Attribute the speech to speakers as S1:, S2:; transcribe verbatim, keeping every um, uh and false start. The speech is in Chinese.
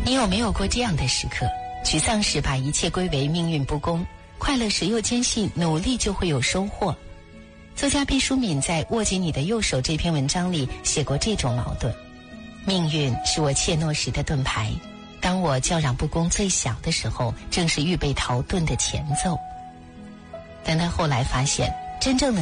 S1: 你有没有过这样的时刻？沮丧时把一切归为命运不公，快乐时又坚信努力就会有收获。作家毕淑敏在《握紧你的右手》这篇文章里写过这种矛盾：命运是我怯懦时的盾牌，当我叫嚷不公最小的时候，正是预备逃遁的前奏。但他后来发现，真正的